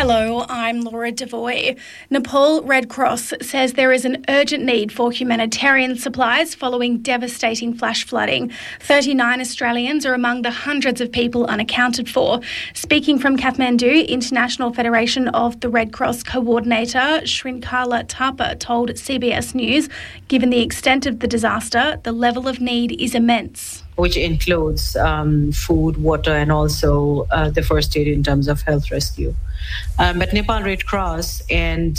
Hello, I'm Laura Devoy. Nepal Red Cross says there is an urgent need for humanitarian supplies following devastating flash flooding. 39 Australians are among the hundreds of people unaccounted for. Speaking from Kathmandu, International Federation of the Red Cross coordinator Shrinkala Thapa told CBS News, given the extent of the disaster, the level of need is immense. Which includes food, water, and also the first aid in terms of health rescue. But Nepal Red Cross and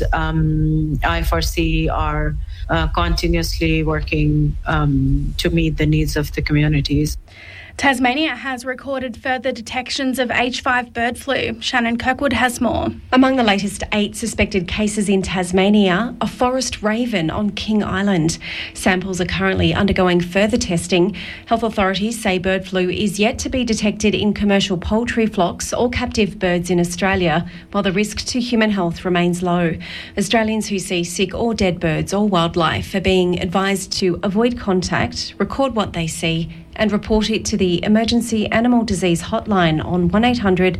IFRC are continuously working to meet the needs of the communities. Tasmania has recorded further detections of H5 bird flu. Shannon Kirkwood has more. Among the latest 8 suspected cases in Tasmania, a forest raven on King Island. Samples are currently undergoing further testing. Health authorities say bird flu is yet to be detected in commercial poultry flocks or captive birds in Australia, while the risk to human health remains low. Australians who see sick or dead birds or wildlife are being advised to avoid contact, record what they see, and report it to the Emergency Animal Disease Hotline on 1800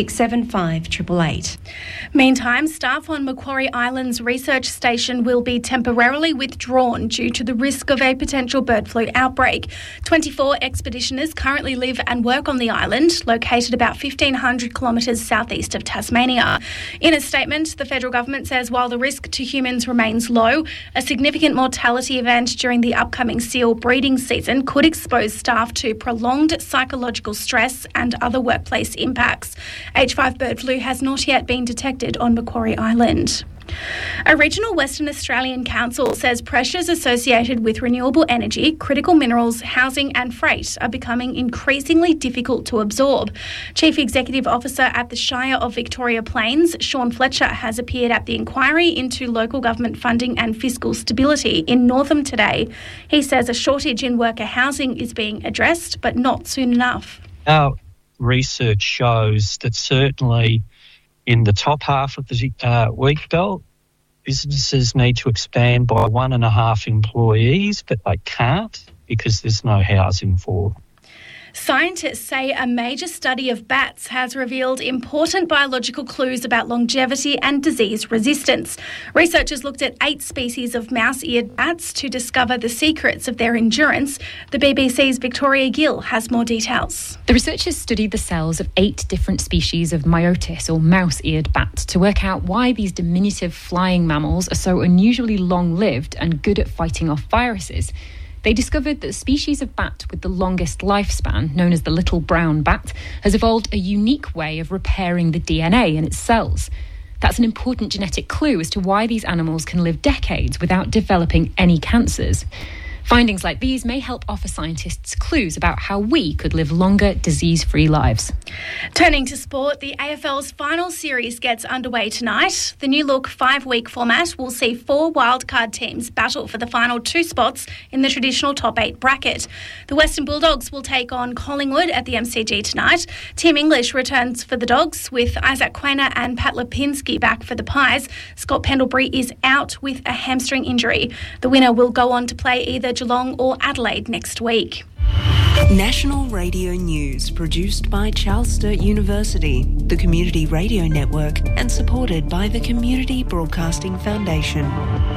675 888. Meantime, staff on Macquarie Island's research station will be temporarily withdrawn due to the risk of a potential bird flu outbreak. 24 expeditioners currently live and work on the island, located about 1,500 kilometres southeast of Tasmania. In a statement, the federal government says while the risk to humans remains low, a significant mortality event during the upcoming seal breeding season could expose staff to prolonged psychological stress and other workplace impacts. H5 bird flu has not yet been detected on Macquarie Island. A regional Western Australian council says pressures associated with renewable energy, critical minerals, housing and freight are becoming increasingly difficult to absorb. Chief Executive Officer at the Shire of Victoria Plains, Sean Fletcher, has appeared at the inquiry into local government funding and fiscal stability in Northam today. He says a shortage in worker housing is being addressed, but not soon enough. Our research shows that certainly in the top half of the wheat belt, businesses need to expand by 1.5 employees, but they can't because there's no housing for them. Scientists say a major study of bats has revealed important biological clues about longevity and disease resistance. Researchers looked at 8 species of mouse-eared bats to discover the secrets of their endurance. The BBC's Victoria Gill has more details. The researchers studied the cells of 8 different species of Myotis, or mouse-eared bats, to work out why these diminutive flying mammals are so unusually long-lived and good at fighting off viruses. They discovered that the species of bat with the longest lifespan, known as the little brown bat, has evolved a unique way of repairing the DNA in its cells. That's an important genetic clue as to why these animals can live decades without developing any cancers. Findings like these may help offer scientists clues about how we could live longer, disease-free lives. Turning to sport, the AFL's final series gets underway tonight. The new-look 5-week format will see 4 wildcard teams battle for the final 2 spots in the traditional top 8 bracket. The Western Bulldogs will take on Collingwood at the MCG tonight. Tim English returns for the Dogs, with Isaac Quainer and Pat Lipinski back for the Pies. Scott Pendlebury is out with a hamstring injury. The winner will go on to play either Geelong or Adelaide next week. National Radio News, produced by Charles Sturt University, the Community Radio Network, and supported by the Community Broadcasting Foundation.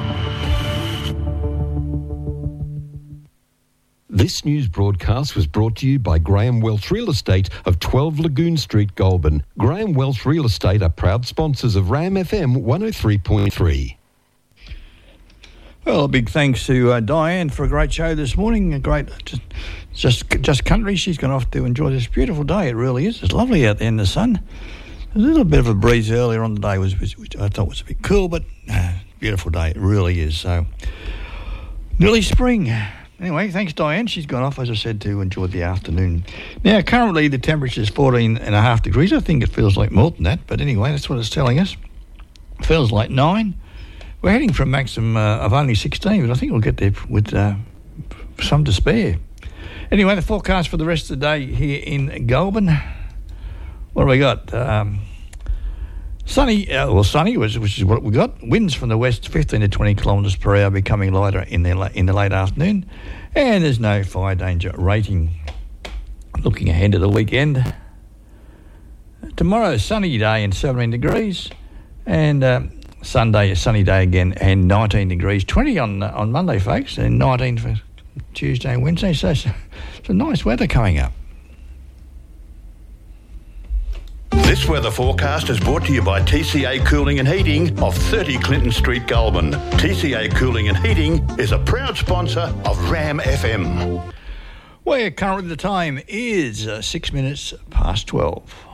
This news broadcast was brought to you by Graham Welch Real Estate of 12 Lagoon Street, Goulburn. Graham Welch Real Estate are proud sponsors of RAM FM 103.3. Well, a big thanks to Diane for a great show this morning. A great, just country. She's gone off to enjoy this beautiful day. It really is. It's lovely out there in the sun. A little bit of a breeze earlier on the day, which I thought was a bit cool, but beautiful day. It really is. So, nearly spring. Anyway, thanks, Diane. She's gone off, as I said, to enjoy the afternoon. Now, currently the temperature is 14.5 degrees. I think it feels like more than that, but anyway, that's what it's telling us. It feels like 9. We're heading for a maximum of only 16, but I think we'll get there with some to spare. Anyway, the forecast for the rest of the day here in Goulburn. What have we got? Sunny, which is what we got. Winds from the west, 15 to 20 kilometres per hour, becoming lighter in the late afternoon. And there's no fire danger rating. Looking ahead to the weekend, Tomorrow, sunny day and 17 degrees. And Sunday, a sunny day again and 19 degrees. 20 on Monday, folks, and 19 for Tuesday and Wednesday. So some nice weather coming up. This weather forecast is brought to you by TCA Cooling and Heating of 30 Clinton Street, Goulburn. TCA Cooling and Heating is a proud sponsor of RAM FM. Where currently the time is 6 minutes past 12.